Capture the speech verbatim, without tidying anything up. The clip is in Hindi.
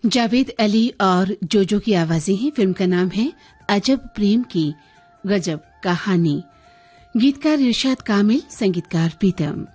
जावेद अली और जोजो की आवाजें हैं। फिल्म का नाम है अजब प्रेम की गजब कहानी। गीतकार इरशाद कामिल, संगीतकार प्रीतम।